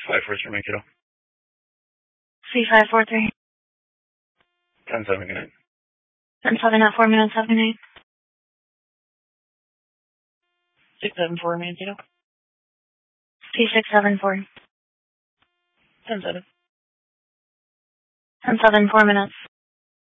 654 Main Kiddo. C543. 1079. 10-7 at 4 minutes 78. 674 Main Kiddo. C674. 10-7. 10-7 4 minutes.